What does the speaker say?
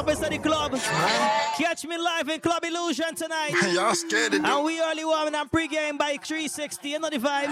Purpose of the club. Catch me live in Club Illusion tonight. Y'all scared to do. And we early warming and pre-game by 360. You know the vibe.